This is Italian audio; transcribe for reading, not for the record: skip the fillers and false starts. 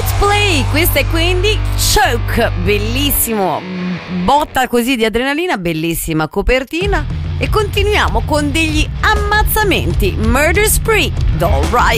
Coldplay, questa è quindi Choke, bellissimo, botta così di adrenalina, bellissima copertina. E continuiamo con degli ammazzamenti, Murder Spree, Doll Riot.